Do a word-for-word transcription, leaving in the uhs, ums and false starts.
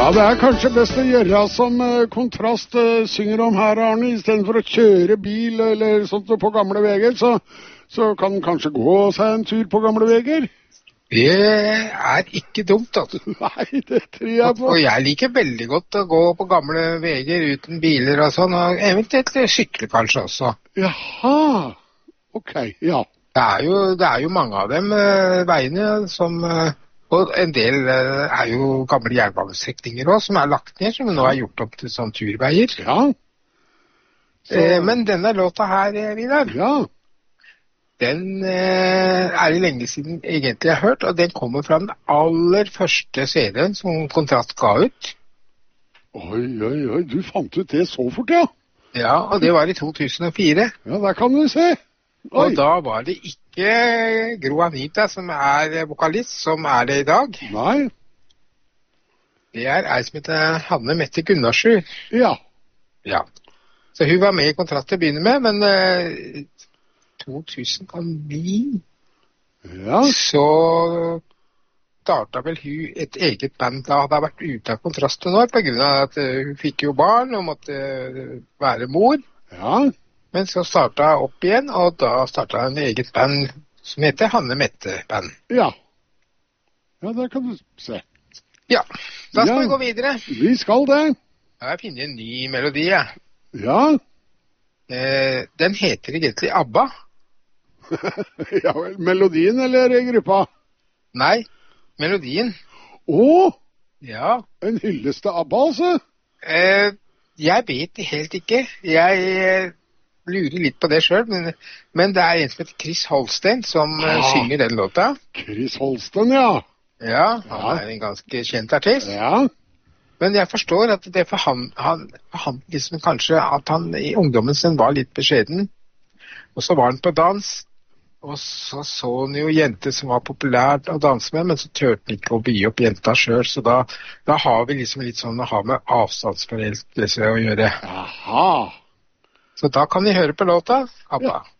Ja, det er kanskje best å gjøre som eh, Kontrast eh, synger om her, Arne. I stedet for å kjøre bil eller sånt på gamle veger, så, så kan den kanskje gå seg en tur på gamle veger. Det er ikke dumt, altså. Nei, det tror jeg på. Og jeg liker veldig godt å gå på gamle veger uten biler og sånn, og eventuelt sykle kanskje også. Jaha, ok, ja. Det er jo, det er jo mange av dem eh, veiene som... Eh, Og en del uh, er jo gamle jernbanestrekninger også, som er lagt ned, som nå er gjort opp til sånn turveier. Ja. Så... Eh, men denne låta her, Vidar, ja. den eh, er det lenge siden egentlig jeg har hørt, og den kommer fra den aller første C D-en som Kontrast ga ut. Oi, oi, oi, du fant ut det så fort, ja. Ja, og det var i to tusen og fire. Ja, der kan du se. Oi. Og da var det ikke Gro Anita som er vokalist, som er det i dag. Nei. Det er ei som heter Hanne Mette Gunnarsrud. Ja. Ja. Så hun var med i Kontrast til å begynne med, men uh, to tusen og ni ja. så startet vel hun et eget band. Da hadde hun vært ute av Kontrast til nå, på grunn av at uh, hun fikk jo barn og måtte uh, være mor. Ja. Men så startet hun opp igjen, og da startet hun et eget band som heter Hanne Mette Band. Ja. Ja, der kan du se. Ja, da skal ja. vi gå videre. Vi skal det. Jeg har funnet en ny melodi, ja. Ja. Eh, den heter egentlig ABBA. Ja, melodien eller gruppa? Nei, melodien. Åh, ja. En hyllest til ABBA, altså? Eh, jeg vet helt ikke. Jeg eh, lurer litt på det selv, men, men det er en som heter Chris Holsten som eh, synger den låta. Chris Holsten, ja. Ja, han er en ganske kjent artist. Ja. Men jeg forstår at det for han, han, han liksom kanskje at han i ungdommen sin var litt beskjeden, og så var han på dans, og så så han jo jenter som var populært å danse med, men så tørte han ikke å by opp jenta selv, så da, da har vi liksom litt sånn å ha med avstandsforelskelse å gjøre. Aha. Så da kan vi høre på låta, ABBA. Ja.